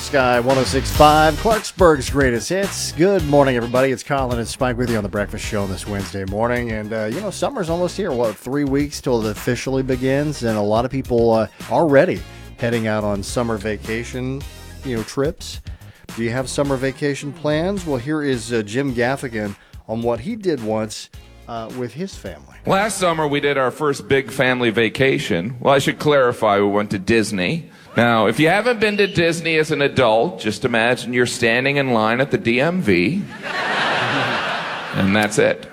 Sky 106.5, Clarksburg's greatest hits. Good morning, everybody. It's Colin and Spike with you on the Breakfast Show on this Wednesday morning. And, summer's almost here. 3 weeks till it officially begins? And a lot of people already heading out on summer vacation, trips. Do you have summer vacation plans? Well, here is Jim Gaffigan on what he did once with his family. Last summer, we did our first big family vacation. Well, I should clarify, we went to Disney. Now, if you haven't been to Disney as an adult, just imagine you're standing in line at the DMV, and that's it.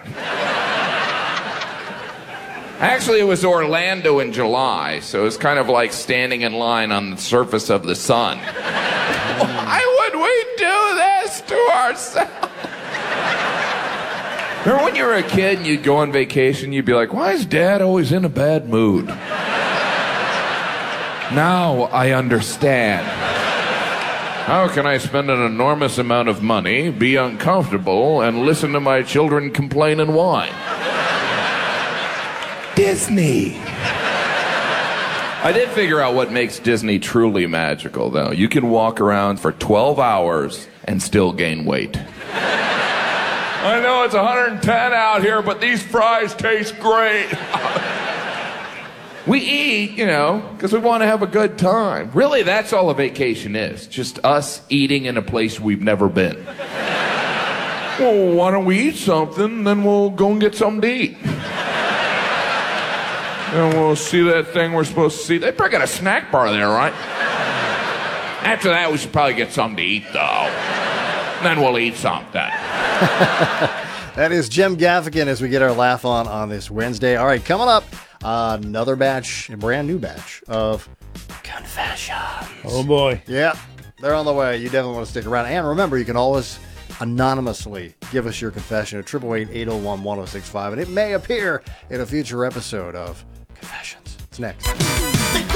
Actually, it was Orlando in July, so it's kind of like standing in line on the surface of the sun. Why would we do this to ourselves? Remember when you were a kid and you'd go on vacation, you'd be like, why is Dad always in a bad mood? Now I understand. How can I spend an enormous amount of money, be uncomfortable, and listen to my children complain and whine? Disney. I did figure out what makes Disney truly magical, though. You can walk around for 12 hours and still gain weight. I know it's 110 out here, but these fries taste great. We eat, because we want to have a good time. Really, that's all a vacation is. Just us eating in a place we've never been. Well, why don't we eat something, then we'll go and get something to eat. And we'll see that thing we're supposed to see. They probably got a snack bar there, right? After that, we should probably get something to eat, though. Then we'll eat something. That is Jim Gaffigan as we get our laugh on this Wednesday. All right, coming up, another batch, a brand new batch of confessions. Oh, boy. Yeah, they're on the way. You definitely want to stick around. And remember, you can always anonymously give us your confession at 888-801-1065, and it may appear in a future episode of Confessions. It's next.